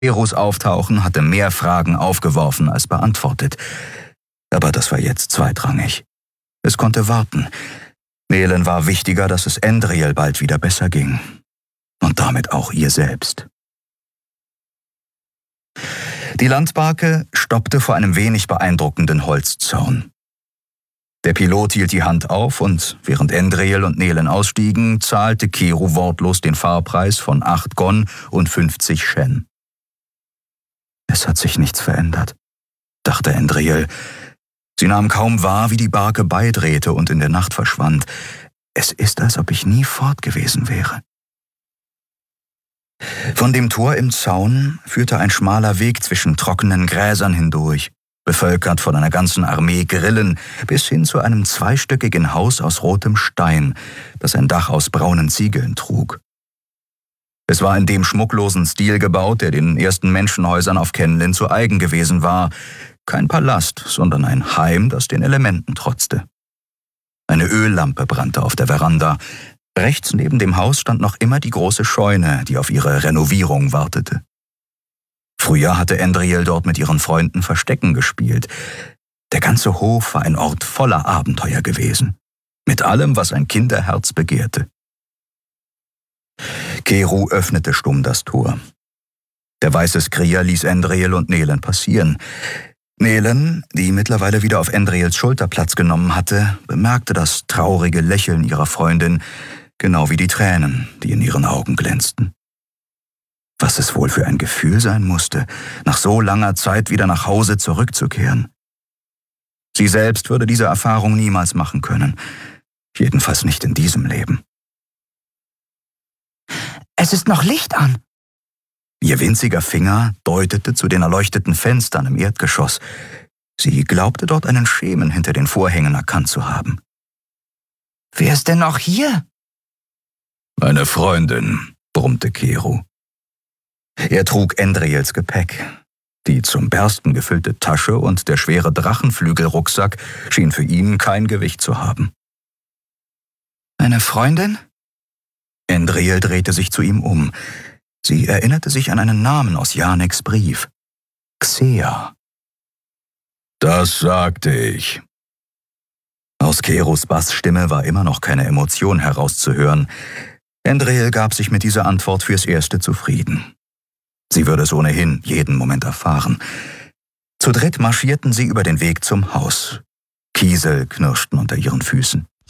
Kerus Auftauchen hatte mehr Fragen aufgeworfen als beantwortet. Aber das war jetzt zweitrangig. Es konnte warten. Nelen war wichtiger, dass es Endriel bald wieder besser ging. Und damit auch ihr selbst. Die Landbarke stoppte vor einem wenig beeindruckenden Holzzaun. Der Pilot hielt die Hand auf und, während Endriel und Nelen ausstiegen, zahlte Keru wortlos den Fahrpreis von 8 Gon und 50 Shen. Es hat sich nichts verändert, dachte Endriel. Sie nahm kaum wahr, wie die Barke beidrehte und in der Nacht verschwand. Es ist, als ob ich nie fort gewesen wäre. Von dem Tor im Zaun führte ein schmaler Weg zwischen trockenen Gräsern hindurch, bevölkert von einer ganzen Armee Grillen, bis hin zu einem zweistöckigen Haus aus rotem Stein, das ein Dach aus braunen Ziegeln trug. Es war in dem schmucklosen Stil gebaut, der den ersten Menschenhäusern auf Kenlin zu eigen gewesen war. Kein Palast, sondern ein Heim, das den Elementen trotzte. Eine Öllampe brannte auf der Veranda. Rechts neben dem Haus stand noch immer die große Scheune, die auf ihre Renovierung wartete. Früher hatte Endriel dort mit ihren Freunden Verstecken gespielt. Der ganze Hof war ein Ort voller Abenteuer gewesen. Mit allem, was ein Kinderherz begehrte. Keru öffnete stumm das Tor. Der weiße Skrier ließ Endriel und Nelen passieren. Nelen, die mittlerweile wieder auf Endriels Schulter Platz genommen hatte, bemerkte das traurige Lächeln ihrer Freundin, genau wie die Tränen, die in ihren Augen glänzten. Was es wohl für ein Gefühl sein musste, nach so langer Zeit wieder nach Hause zurückzukehren. Sie selbst würde diese Erfahrung niemals machen können, jedenfalls nicht in diesem Leben. Es ist noch Licht an. Ihr winziger Finger deutete zu den erleuchteten Fenstern im Erdgeschoss. Sie glaubte dort einen Schemen hinter den Vorhängen erkannt zu haben. Wer ist denn noch hier? Meine Freundin, brummte Keru. Er trug Endriels Gepäck. Die zum Bersten gefüllte Tasche und der schwere Drachenflügelrucksack schien für ihn kein Gewicht zu haben. Eine Freundin? Endriel drehte sich zu ihm um. Sie erinnerte sich an einen Namen aus Janeks Brief. Xea. Das sagte ich. Aus Kerus Bassstimme war immer noch keine Emotion herauszuhören. Endriel gab sich mit dieser Antwort fürs Erste zufrieden. Sie würde es ohnehin jeden Moment erfahren. Zu dritt marschierten sie über den Weg zum Haus. Kiesel knirschten unter ihren Füßen.